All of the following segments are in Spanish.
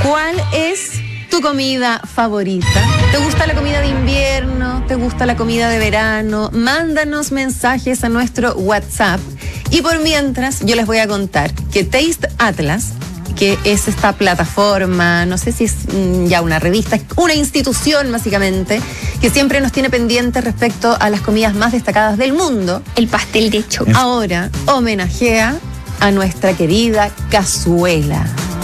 ¿Cuál es tu comida favorita? ¿Te gusta la comida de invierno? ¿Te gusta la comida de verano? Mándanos mensajes a nuestro WhatsApp. Y por mientras, yo les voy a contar que Taste Atlas, que es esta plataforma, no sé si es ya una revista, una institución básicamente, que siempre nos tiene pendientes respecto a las comidas más destacadas del mundo. El pastel de chocolate. Ahora homenajea a nuestra querida cazuela.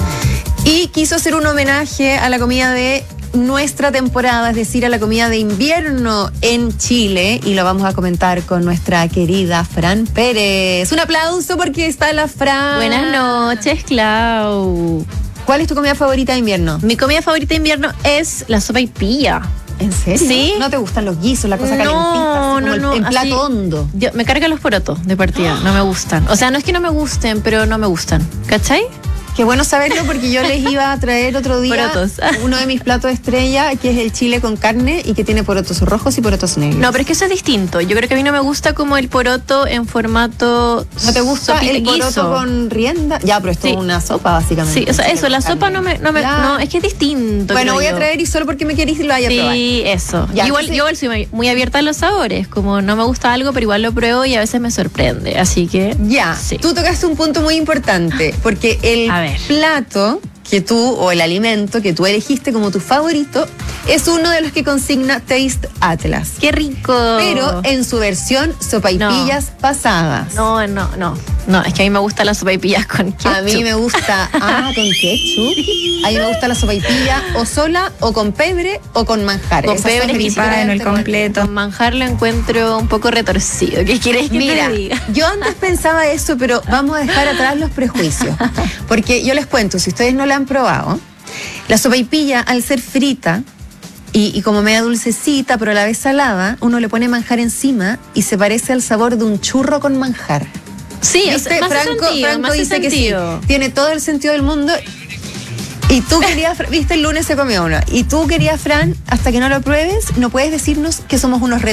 Y quiso hacer un homenaje a la comida de nuestra temporada, es decir, a la comida de invierno en Chile, y lo vamos a comentar con nuestra querida Fran Pérez. Un aplauso porque está la Fran. Buenas noches, Clau. ¿Cuál es tu comida favorita de invierno? Mi comida favorita de invierno es la sopaipilla. ¿En serio? Sí. ¿No te gustan los guisos, la cosa calentita? Así como en plato hondo. Me cargan los porotos de partida, no me gustan. O sea, no es que no me gusten, pero no me gustan. ¿Cachai? Qué bueno saberlo porque yo les iba a traer otro día Porotos. uno de mis platos estrella, que es el chile con carne y que tiene porotos rojos y porotos negros. No, pero es que eso es distinto. Yo creo que a mí no me gusta como el poroto en formato... ¿No te gusta el poroto guiso con rienda? Ya, pero esto Sí. es una sopa básicamente. Sí, o sea, eso, la sopa no, es que es distinto. Bueno, creo voy a yo. traer y solo porque me querís lo vaya a probar. Sí, eso. Ya, Igual, entonces- yo igual soy muy abierta a los sabores. Como no me gusta algo, pero igual lo pruebo y a veces me sorprende. Así que... Ya, Sí. tú tocaste un punto muy importante, porque el A ver. plato que tú, o el alimento que tú elegiste como tu favorito, es uno de los que consigna Taste Atlas. ¡Qué rico! Pero en su versión sopaipillas pasadas. No, es que a mí me gustan las sopaipillas con ketchup. A mí me gusta, con ketchup. A mí me gusta la sopaipilla o sola, o con pebre, o con manjar. Con Esas pebre son es mis que diferentes el completo. Con manjar lo encuentro un poco retorcido. ¿Qué quieres que Mira, te diga? yo antes pensaba eso, pero vamos a dejar atrás los prejuicios. Porque yo les cuento, si ustedes no la han probado, la sopaipilla, al ser frita y como media dulcecita, pero a la vez salada, uno le pone manjar encima y se parece al sabor de un churro con manjar. Sí, o ¿Viste? sea, más Franco sentido, dice que sí. sentido. Tiene todo el sentido del mundo. Y tú querías, viste, el lunes se comió uno. Y tú querías, Fran, hasta que no lo pruebes, no puedes decirnos que somos unos